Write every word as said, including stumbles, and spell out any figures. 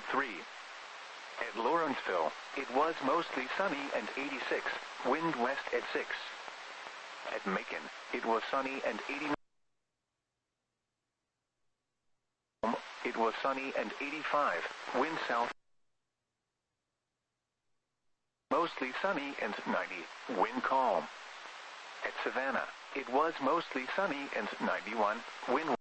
three. At Lawrenceville, it was mostly sunny and eighty-six, wind west at six. At Macon, it was sunny and eighty. It was sunny and eighty-five, wind south. Mostly sunny and ninety, wind calm. At Savannah, it was mostly sunny and ninety-one, wind